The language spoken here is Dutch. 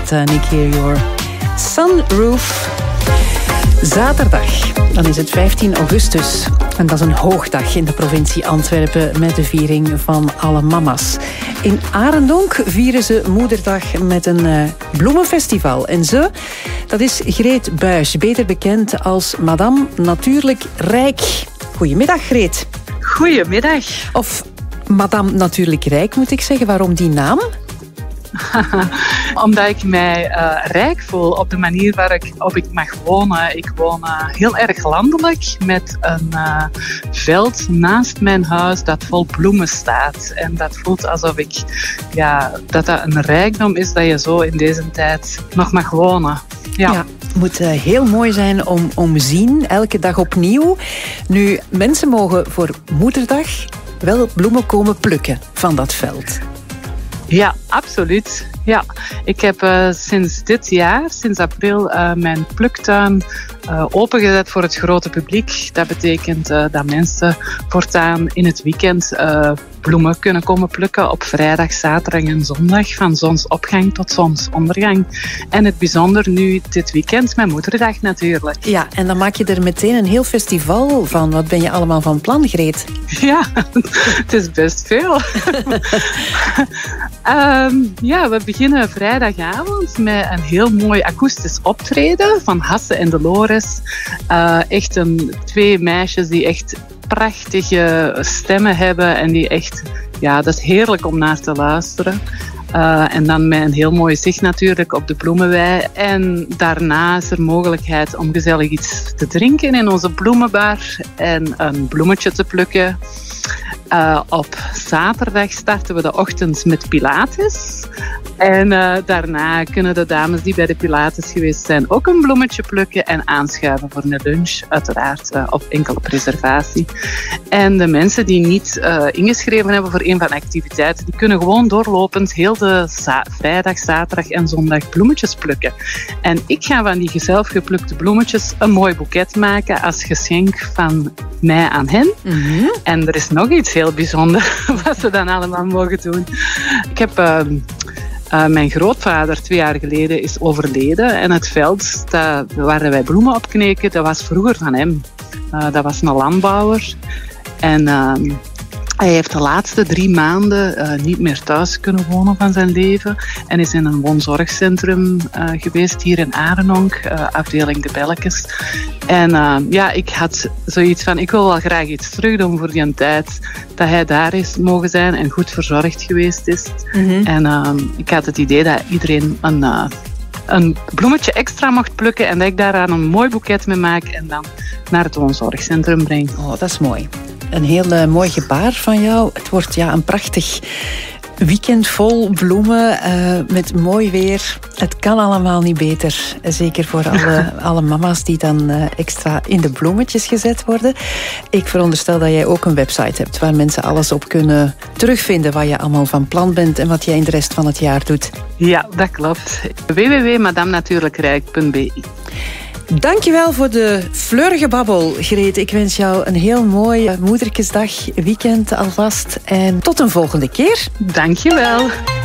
met Nick Your Sunroof. Zaterdag, dan is het 15 augustus. En dat is een hoogdag in de provincie Antwerpen met de viering van alle mama's. In Arendonk vieren ze Moederdag met een bloemenfestival. En ze, dat is Greet Buijs, beter bekend als Madame Natuurlijk Rijk. Goedemiddag, Greet. Goedemiddag. Of Madame Natuurlijk Rijk, moet ik zeggen. Waarom die naam? Omdat ik mij rijk voel op de manier waarop ik mag wonen. Ik woon heel erg landelijk met een veld naast mijn huis dat vol bloemen staat. En dat voelt alsof dat een rijkdom is dat je zo in deze tijd nog mag wonen. Ja. Het moet heel mooi zijn om te zien, elke dag opnieuw. Nu, mensen mogen voor Moederdag wel bloemen komen plukken van dat veld. Ja, absoluut. Ja. Ik heb sinds dit jaar, sinds april, mijn pluktuin opengezet voor het grote publiek. Dat betekent dat mensen voortaan in het weekend bloemen kunnen komen plukken op vrijdag, zaterdag en zondag, van zonsopgang tot zonsondergang. En het bijzonder nu dit weekend, mijn Moederdag natuurlijk. Ja, en dan maak je er meteen een heel festival van. Wat ben je allemaal van plan, Greet? Ja, het is best veel. We beginnen vrijdagavond met een heel mooi akoestisch optreden van Hasse en Dolores. Echt twee meisjes die echt prachtige stemmen hebben en die echt, dat is heerlijk om naar te luisteren. En dan met een heel mooi zicht natuurlijk op de bloemenwei. En daarna is er mogelijkheid om gezellig iets te drinken in onze bloemenbar en een bloemetje te plukken. Op zaterdag starten we de ochtend met Pilates. En daarna kunnen de dames die bij de Pilates geweest zijn ook een bloemetje plukken en aanschuiven voor een lunch. Uiteraard enkel op reservatie. En de mensen die niet ingeschreven hebben voor een van de activiteiten, die kunnen gewoon doorlopend heel de vrijdag, zaterdag en zondag bloemetjes plukken. En ik ga van die zelf geplukte bloemetjes een mooi boeket maken als geschenk van mij aan hen. Mm-hmm. En er is nog iets heel bijzonders wat ze dan allemaal mogen doen. Ik heb mijn grootvader 2 jaar geleden is overleden en het veld waar wij bloemen op kneken, dat was vroeger van hem. Dat was een landbouwer en hij heeft de laatste 3 maanden niet meer thuis kunnen wonen van zijn leven en is in een woonzorgcentrum geweest hier in Arendonk, afdeling De Belletjes. En ik had zoiets van, ik wil wel graag iets terug doen voor die tijd dat hij daar is mogen zijn en goed verzorgd geweest is. Mm-hmm. En ik had het idee dat iedereen een bloemetje extra mocht plukken en dat ik daaraan een mooi boeket mee maak en dan naar het woonzorgcentrum breng. Oh, dat is mooi. Een heel mooi gebaar van jou. Het wordt een prachtig weekend vol bloemen met mooi weer. Het kan allemaal niet beter. Zeker voor alle mama's die dan extra in de bloemetjes gezet worden. Ik veronderstel dat jij ook een website hebt waar mensen alles op kunnen terugvinden wat je allemaal van plan bent en wat jij in de rest van het jaar doet. Ja, dat klopt. www.madamenatuurlijkrijk.be. Dankjewel voor de fleurige babbel, Greet. Ik wens jou een heel mooi Moederkesdag weekend alvast. En tot een volgende keer. Dankjewel.